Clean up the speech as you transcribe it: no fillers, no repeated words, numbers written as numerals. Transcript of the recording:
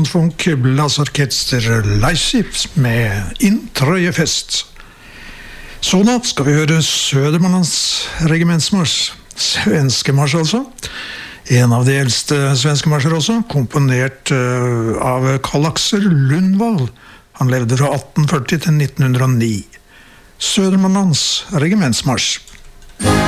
Grandfunk Blassorkester Leipzig med Inntrøyefest. Så nå skal vi høre Södermanlands regimentsmarsj, svenske marsj altså. En av de eldste svenske marsjer også, komponert av Karl-Axel Lundvall. Han levde fra 1840 til 1909. Södermanlands regimentsmarsj.